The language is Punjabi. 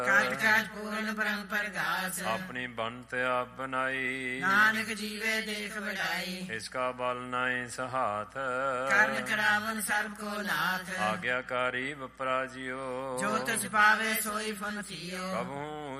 ਕਾਜ ਕਾਜ ਪੂਰਨ ਬ੍ਰਹਮ ਪ੍ਰਗਾਸ ਆਪਣੀ ਬੰਤ ਆਪ ਬਣਾਈ ਨਾਨਕ ਜੀਵੇ ਦੇਖ ਵਡਾਈ ਇਸ ਕਾ ਬਲ ਨਾਹੀ ਸਹਾਤ ਕਰਨ ਕਰਾਵਨ ਸਰਬ ਕੋ ਨਾਥ ਆਗਿਆਕਾਰੀ ਵਪਰਾਜਿਓ ਜੋ ਤਿਸ ਪਾਵੇ ਸੋਈ ਫਨ ਥੀਓ ਕਬਹੂ